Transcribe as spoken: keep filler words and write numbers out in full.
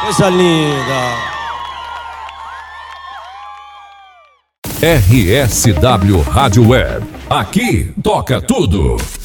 Coisa linda. R S W Rádio Web. Aqui toca tudo.